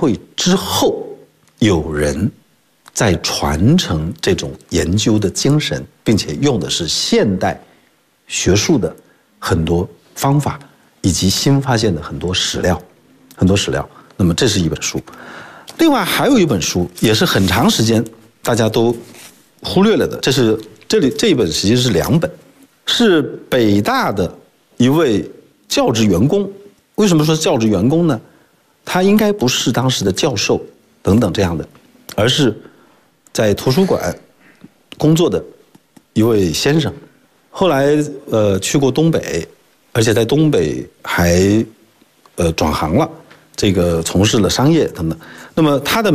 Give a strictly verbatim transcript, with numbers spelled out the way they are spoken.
会之后，有人在传承这种研究的精神，并且用的是现代学术的很多方法，以及新发现的很多史料，很多史料。那么这是一本书。另外还有一本书，也是很长时间大家都忽略了的，这是这里这一本实际是两本，是北大的一位教职员工。为什么说教职员工呢？他应该不是当时的教授等等这样的，而是在图书馆工作的一位先生。后来呃去过东北，而且在东北还呃转行了，这个从事了商业等等。那么他的